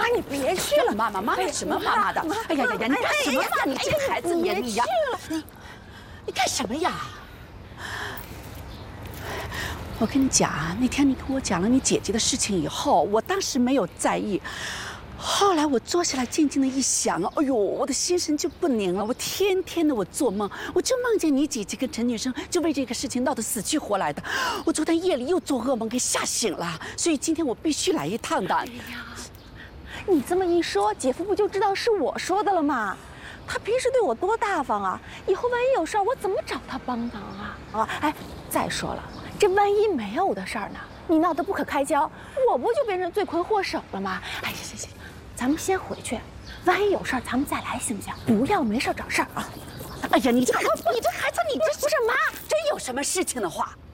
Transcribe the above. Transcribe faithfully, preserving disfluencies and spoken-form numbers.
你别去了， 妈妈，妈妈什么妈妈的？哎呀呀呀，你干什么呀？你这个孩子，你你呀，你你干什么呀？我跟你讲啊，那天你跟我讲了你姐姐的事情以后，我当时没有在意。后来我坐下来静静的一想，哎呦，我的心神就不宁了。我天天的我做梦，我就梦见你姐姐跟陈女生就为这个事情闹得死去活来的。我昨天夜里又做噩梦，给吓醒了，所以今天我必须来一趟的。哎呀， 你这么一说，姐夫不就知道是我说的了吗？他平时对我多大方啊，以后万一有事儿，我怎么找他帮忙啊？啊，哎，再说了，这万一没有的事儿呢？你闹得不可开交，我不就变成罪魁祸首了吗？哎，行行行，咱们先回去，万一有事儿咱们再来，行不行？不要没事找事儿啊！ 哎呀，你这你这孩子，你这不是妈，真有什么事情的话。